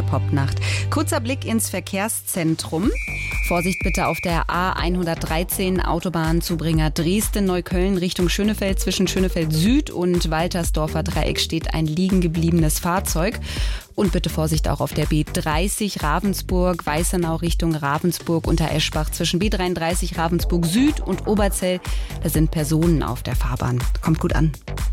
Popnacht. Kurzer Blick ins Verkehrszentrum. Vorsicht bitte auf der A113 Autobahnzubringer Dresden-Neukölln Richtung Schönefeld. Zwischen Schönefeld Süd und Waltersdorfer Dreieck steht ein liegen gebliebenes Fahrzeug. Und bitte Vorsicht auch auf der B30 Ravensburg, Weißenau Richtung Ravensburg unter Eschbach. Zwischen B33 Ravensburg Süd und Oberzell, da sind Personen auf der Fahrbahn. Kommt gut an.